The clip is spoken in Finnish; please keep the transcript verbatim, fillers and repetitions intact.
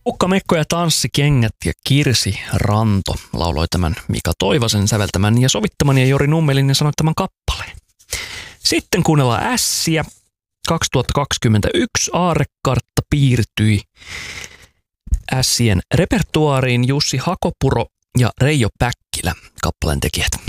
Ukkamekko ja tanssikengät ja Kirsi Ranto lauloi tämän Mika Toivasen säveltämän ja sovittaman ja Jori Nummelin ja sanoittaman kappaleen. Sitten kuunnellaan Ässiä. kaksituhattakaksikymmentäyksi aarrekartta piirtyi Ässien repertuaariin Jussi Hakopuro ja Reijo Päkkilä, kappaleen tekijät.